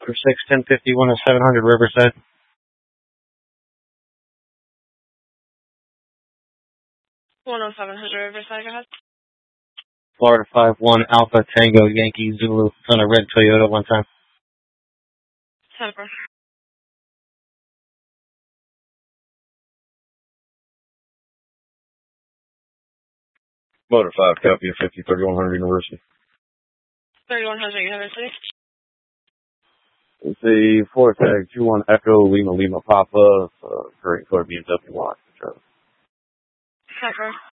For 61051 and 700 Riverside. One oh 700 Riverside, go ahead. Florida 51 Alpha Tango Yankee Zulu. It's on a red Toyota one time. 10-4. Motor 5, copy of 3100 University. 3100 University. It's a Florida tag 21 Echo Lima Papa, current code BMW Watch. 10-4.